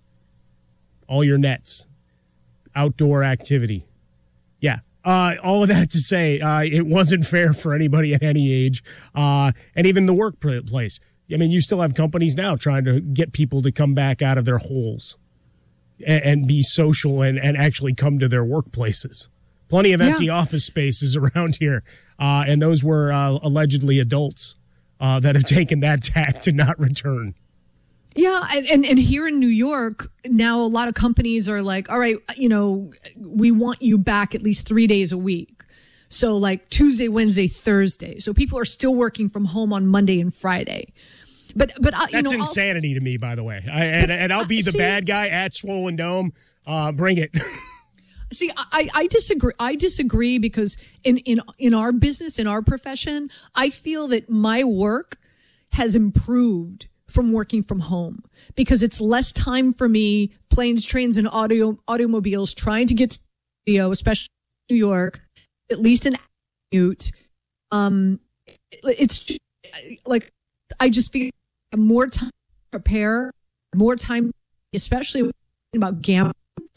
All your nets. Outdoor activity. Yeah. Uh, all of that to say, uh, it wasn't fair for anybody at any age, uh, and even the workplace. I mean, you still have companies now trying to get people to come back out of their holes and, and be social and, and actually come to their workplaces. Plenty of empty yeah. office spaces around here, uh, and those were uh, allegedly adults uh, that have taken that tack to not return. Yeah, and, and here in New York, now a lot of companies are like, all right, you know, we want you back at least three days a week. So like Tuesday, Wednesday, Thursday. So people are still working from home on Monday and Friday. But but uh, you That's know, insanity to me, by the way. I, and, and I'll be the see, bad guy at Swollen Dome. Uh, bring it. See, I, I disagree. I disagree because in, in in our business, in our profession, I feel that my work has improved from working from home because it's less time for me, planes, trains, and audio automobiles trying to get to studio, especially in New York, at least an commute. Um, it's just, like I just feel more time to prepare, more time, especially about gambling.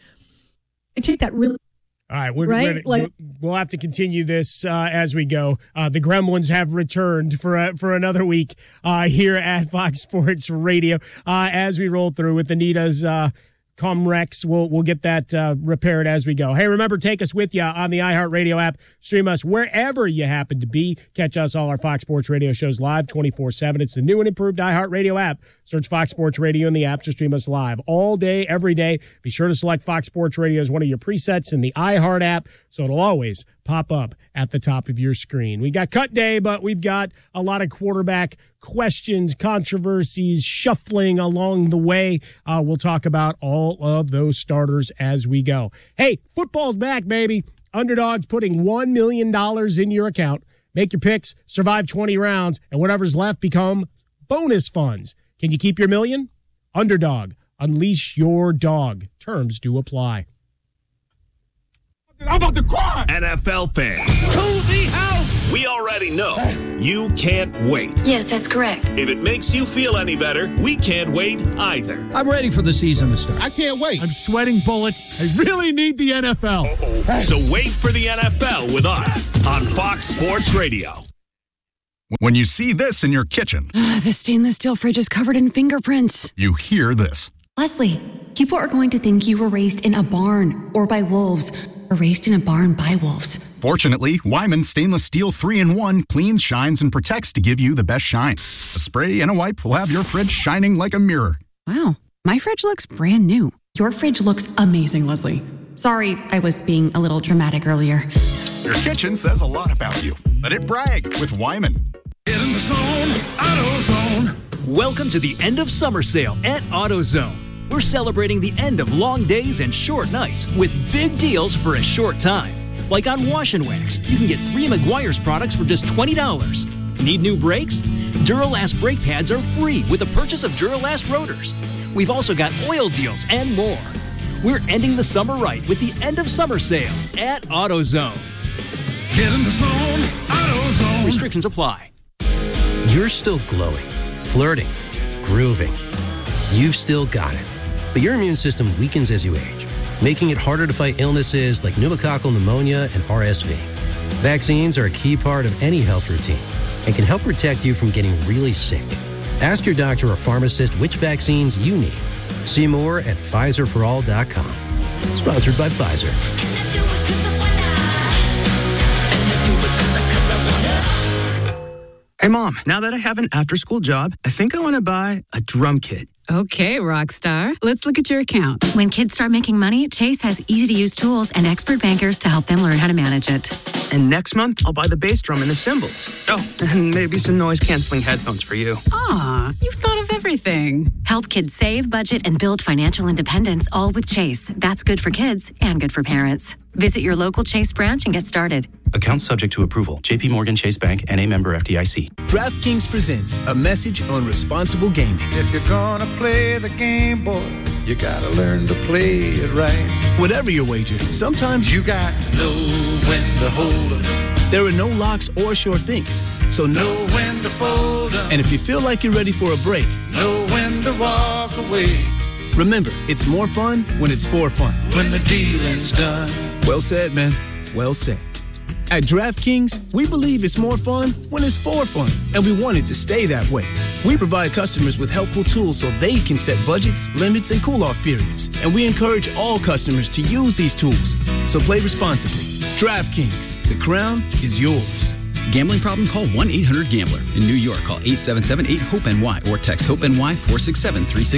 I take that really. All right, we're, right? we're, like, we'll have to continue this uh, as we go. Uh, the Gremlins have returned for uh, for another week uh, here at Fox Sports Radio uh, as we roll through with Anita's uh, Comrex. We'll we'll get that uh, repaired as we go. Hey, remember, take us with you on the iHeartRadio app. Stream us wherever you happen to be. Catch us all our Fox Sports Radio shows live twenty-four seven. It's the new and improved iHeartRadio app. Search Fox Sports Radio in the app to stream us live all day, every day. Be sure to select Fox Sports Radio as one of your presets in the iHeart app, so it'll always pop up at the top of your screen. We got cut day, but we've got a lot of quarterback questions, controversies, shuffling along the way. Uh, we'll talk about all of those starters as we go. Hey, football's back, baby. Underdog's putting one million dollars in your account. Make your picks, survive twenty rounds, and whatever's left become bonus funds. Can you keep your million? Underdog. Unleash your dog. Terms do apply. I'm about to cry. N F L fans. To the house. We already know you can't wait. Yes, that's correct. If it makes you feel any better, we can't wait either. I'm ready for the season to start. I can't wait. I'm sweating bullets. I really need the N F L. Uh-oh. So wait for the N F L with us on Fox Sports Radio. When you see this in your kitchen, the stainless steel fridge is covered in fingerprints. You hear this. Leslie, people are going to think you were raised in a barn or by wolves or raised in a barn by wolves. Fortunately, Wyman Stainless Steel three in one cleans, shines, and protects to give you the best shine. A spray and a wipe will have your fridge shining like a mirror. Wow, my fridge looks brand new. Your fridge looks amazing, Leslie. Sorry, I was being a little dramatic earlier. Your kitchen says a lot about you. Let it brag with Wyman. Get in the zone, AutoZone. Welcome to the end of summer sale at AutoZone. We're celebrating the end of long days and short nights with big deals for a short time. Like on Wash and Wax, you can get three Meguiar's products for just twenty dollars. Need new brakes? Duralast brake pads are free with the purchase of Duralast rotors. We've also got oil deals and more. We're ending the summer right with the end of summer sale at AutoZone. Get in the zone, AutoZone. Restrictions apply. You're still glowing, flirting, grooving. You've still got it. But your immune system weakens as you age, making it harder to fight illnesses like pneumococcal pneumonia and R S V. Vaccines are a key part of any health routine and can help protect you from getting really sick. Ask your doctor or pharmacist which vaccines you need. See more at Pfizer for all dot com. Sponsored by Pfizer. Hey, Mom, now that I have an after-school job, I think I want to buy a drum kit. Okay, Rockstar. Let's look at your account. When kids start making money, Chase has easy-to-use tools and expert bankers to help them learn how to manage it. And next month, I'll buy the bass drum and the cymbals. Oh, and maybe some noise-canceling headphones for you. Aw, you've thought of everything. Help kids save, budget, and build financial independence, all with Chase. That's good for kids and good for parents. Visit your local Chase branch and get started. Account subject to approval. J P Morgan Chase Bank N A member F D I C. DraftKings presents a message on responsible gaming. If you're gonna play the game, boy, you gotta learn to play it right. Whatever your wager, sometimes you got to know when to hold 'em. There are no locks or sure things, so know when to fold 'em. And if you feel like you're ready for a break, know when to walk away. Remember, it's more fun when it's for fun. When the dealing's done. Well said, man. Well said. At DraftKings, we believe it's more fun when it's for fun, and we want it to stay that way. We provide customers with helpful tools so they can set budgets, limits, and cool-off periods, and we encourage all customers to use these tools. So play responsibly. DraftKings, the crown is yours. Gambling problem? Call one eight hundred gambler. In New York, call eight seven seven eight hope N Y or text HOPE-N Y four six seven three six